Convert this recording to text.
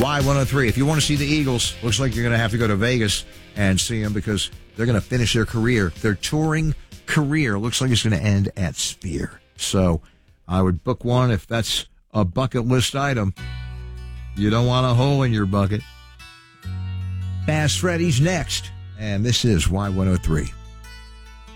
Y103. If you want to see the Eagles, looks like you're going to have to go to Vegas and see them because they're going to finish their career. Their touring career looks like it's going to end at Sphere. So I would book one if that's a bucket list item. You don't want a hole in your bucket. Fast Freddy's next, and this is Y103.